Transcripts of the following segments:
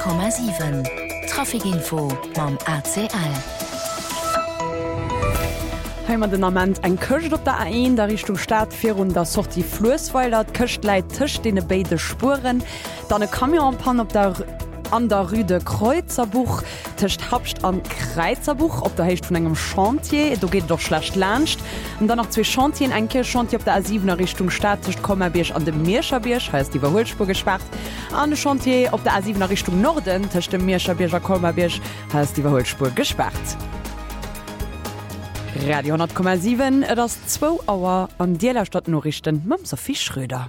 100,7 Trafikinfo mam ACL. Heimer den Amment eng Köcht op der A1 der Richtung Staat fir run der sorti Flosweiler Köcht leit Tisch de beide Spuren, dann e Kamionpan op der an der Rüde Kreuzerbuch techt Hauptcht an Kreizerbuch op der Hecht vun engem Chantier, du geht doch schlecht lcht und dann noch 2 Chantien enke Chantier op der A7er Richtung Staatcht Kommerbiersch an dem Meerscherbiersch heißt die Überholspur gesperrt an de Chantier op der A7er Richtung Norden techt dem Meerscherbierscher Kommerbiersch heißt die Überholspur gesperrt. Radio 10,7 das 2 Auer an Dielerstadt Norrichten mam Sophie Schröder.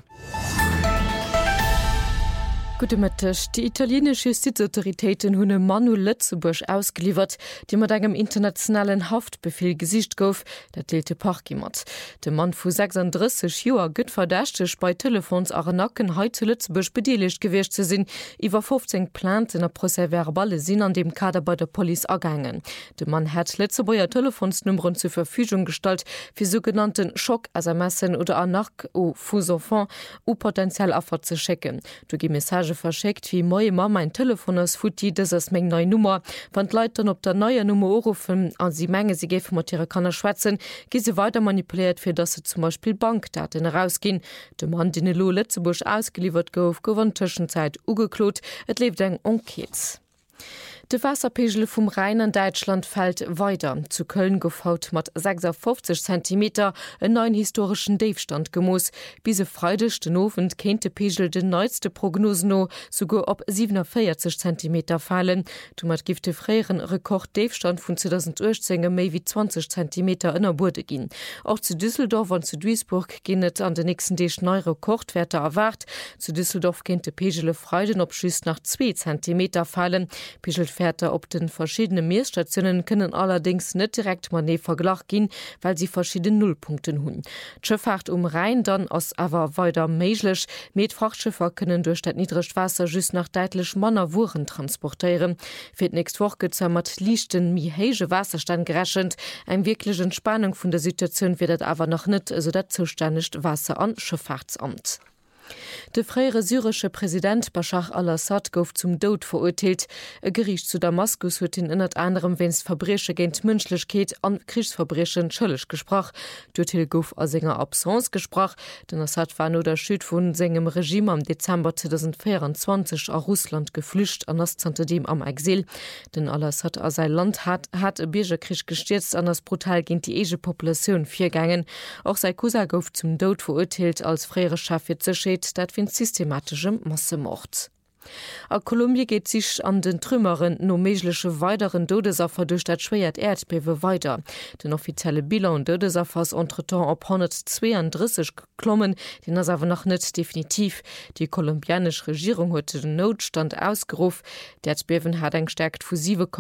Gute Mittag. Die italienische Justizautoritäten hunne Manu Lützeburg ausgeliefert, die mat engem internationalen Haftbefehl gesicht gouf, dat deelte Parkimat. De Mann vu 36 Joer gëtt verdächtech bei Telefons a Nacken heit zu Lützeburg bedeligt gewircht ze sinn, iwwer 15 Planten a Procès-verbale sinn an dem Kader bei der Police ergangen. De Mann hat Lützeburger Telefonsnummern zur Verfügung gestalt fir sogenannten Schock-SMSen oder Arnaque ou faux enfants ou potenziell Affer ze checken. Du gi Message verschickt wie moie Ma mein Telefon ass Futi ass még neue Nummer, wann Leiit dann op der neue Nummer orufen an sie menge sie gefen mat ihre Kanner schwätzen, gi se weiter manipuliert fir dat se zum Beispiel Bankdaten herausgin. De Mann den Lo Lützeburg ausgeliefert gouf gowan Tschenzeit ugeklot, et lebt eng Onkez. De Wasserpegel vum Rhein an Deutschland fällt weiter. Zu Köln gefaut mat 56 cm en neuen historischen Davestand gemoos. Bise Freudech den Ofent kennt de Pegel den neueste Prognosen no sogar op 47 cm fallen. Du mat gifte freieren Rekord Davestand vun 2010 méi wie 20 cm ënner Burde gin. Auch zu Düsseldorf und zu Duisburg ginnet an den nächsten Dech neue Rekordwerte erwart. Zu Düsseldorf kennt de Pegele Freuden op schüss nach 2 cm fallen. Pegelfährte op den verschiedene Meerstationen können allerdings net direkt mané verglach gin, weil sie verschiedene Nullpunkten hunn. Schifffahrt Rhein dann ass awer weiter meiglech, met Frachtschiffer können durch dat niedrigcht Wasser just nach deitlech Manner Wuren transportieren. Fir nächst woch gezammert lichten mihége Wasserstand gerechend, eng wirkliche Entspannung vun der Situation wird aber noch net so dat zuständigcht Wasser an Schifffahrtsamt. De frére syrische Präsident Bashar al-Assad gouf zum Tod verurteilt. E Gericht zu Damaskus huet in innert anderem wenns Verbreche géint Mënschlechkeet an Kriegsverbrechen schëllech gesprach. D'Urteil gouf a senger Absence gesprach, denn Assad war no der Schüd vun segem Regime am Dezember 2024 a Russland geflücht an ass zantedem am Exil. Den al-Assad a sei Land hat e Biergerkrich gestürzt an ass brutal géint die ege Populationun virgängen. Auch sei Cousin gouf zum Tod verurteilt als frére Schafir zescheet, dat fin systematischem Massemord. A Kolumbie geht sich an den Trümmeren no meiglesche weiteren Todesopfer durch dat schwert Erdbewe weiter. Den offizielle Bilan Todesoffers entretemps op 132 geklommen, den as awer noch net definitiv. Die kolumbianisch Regierung huete den Notstand ausgeruf. D'Erdbewen hat eng stärkt vu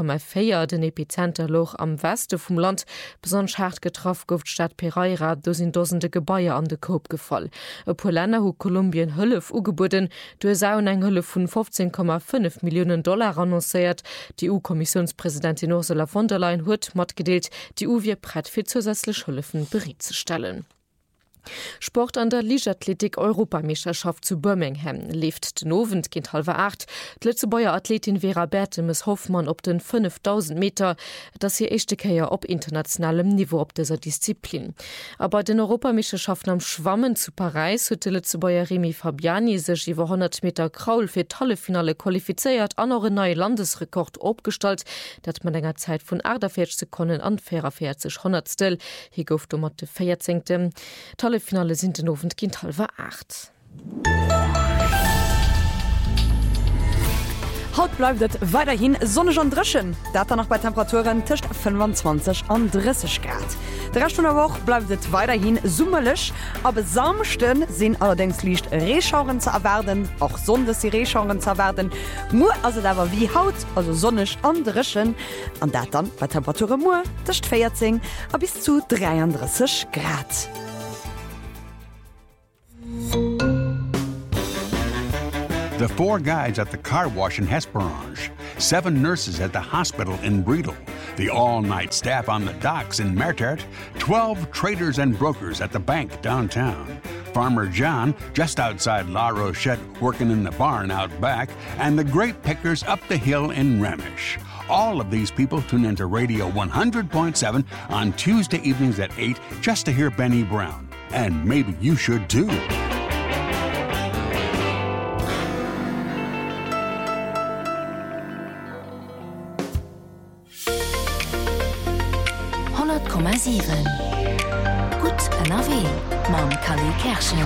7,4 den Epizenterloch am Weste vum Land besonders hart getroffen gouft Stadt Pereira, do sind dosende Gebäier an de Koop gefall. E Polänner hu Kolumbien Hëllef ugeboden, du saun eng Hëlle vun 15,5 Millionen Dollar annonciert. Die EU-Kommissionspräsidentin Ursula von der Leyen huet mat gedeelt, die EU wie brett fir zusätzlich Hülfen bereitzustellen. Sport an der Leichtathletik-Europameisterschaft zu Birmingham lieft den Ovent kind 7:30. Die Lützebauer Athletin Vera Bertemes Hoffmann op den 5000 Meter, das hier echte Käier op internationalem Niveau op dieser Disziplin. Aber den Europameisterschaften am Schwammen zu Paris hat die Lützebauer Remy Fabiani sich über 100 Meter Kraul für Finale qualifiziert, an eure neue Landesrekord abgestellt, dat man länger Zeit von 48 Sekunden an 44 Hundertstel. Hier gouft um de 14. Finale sind den Ofent kind 7:30. Haut bleibt weiterhin sonnig und dreschen. Dat noch bei Temperaturen tischt 25 und 30 Grad. Der Rest der Woche bleibt weiterhin summelig, aber Samsten sind allerdings leicht Rehschauern zu erwerben, auch Sonntag die Rehschauern zu erwerben. Nur also da war wie Haut, also sonnig und dreschen. Und dat dann bei Temperaturen nur tischt 14 bis zu 33 Grad. The 4 guides at the car wash in Hesperange, 7 nurses at the hospital in Bredel, the all-night staff on the docks in Mertert, 12 traders and brokers at the bank downtown. Farmer John, just outside La Rochette, working in the barn out back, and the grape pickers up the hill in Remish. All of these people tune into Radio 100.7 on Tuesday evenings at 8 just to hear Benny Brown. And maybe you should too. Gut NRW Mam Kali Kerschen.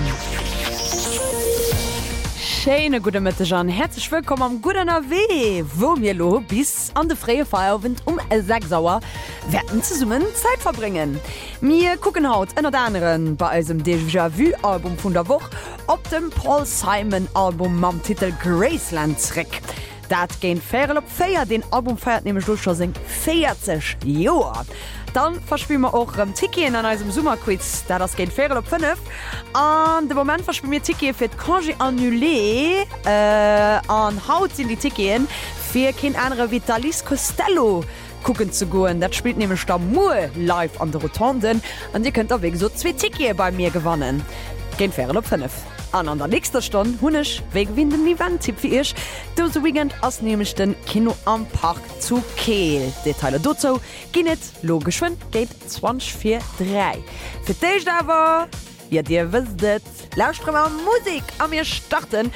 Schöne gute Mitte Jean, herzlich willkommen am Good NRW, wo wir lo bis an de freie Feierabend 6 Uhr werden zusammen Zeit verbringen. Wir gucken heute einer der anderen bei unserem Déjà Vu Album von der Woche auf dem Paul Simon Album mit dem Titel Graceland zurück. Das geht fair op feier, den Album feiert nämlich schon 40 Jahre. Dann verspielen wir auch Tiki an unserem Sommerquiz, da das geht fair op 5. An dem Moment verspielen wir Tiki für Congé annulé. An Haut sind die Tikien für kein anderer Vitalis Costello gucken zu gehen. Das spielt nämlich da Moore live an der Rotonden. Und ihr könnt auch wegen so 2 Tiki bei mir gewinnen. Geht fair op 5. An der nächsten Stunde hunisch wegen wie dem Event-Tipp für ich. Dieses Weekend als nämlich den Kino am Park zu Kehl. Details dazu gehen nicht logisch, geht 20:03. Für dich aber, ja, ihr wisst es, lauscht mal Musik. Und wir starten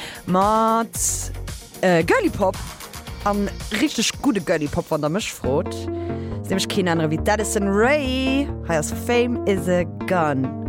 mit Girly Pop. Ein richtig gute Girly Pop, wenn ihr mich fragt. Das ist nämlich kein anderer wie Addison Rae. Heißt Fame is a Gun.